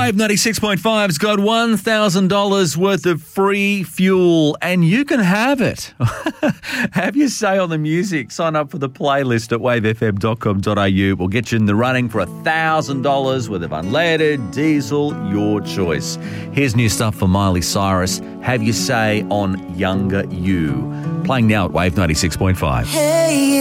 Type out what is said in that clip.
Wave 96.5's got $1,000 worth of free fuel, and you can have it. Have your say on the music. Sign up for the playlist at wavefm.com.au. We'll get you in the running for $1,000 worth of unleaded, diesel, your choice. Here's new stuff for Miley Cyrus. Have your say on Younger You. Playing now at Wave 96.5. Hey.